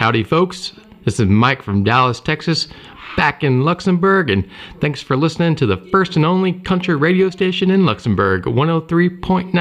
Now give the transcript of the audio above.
Howdy, folks. This is Mike from Dallas, Texas, back in Luxembourg, and thanks for listening to the first and only country radio station in Luxembourg, 103.9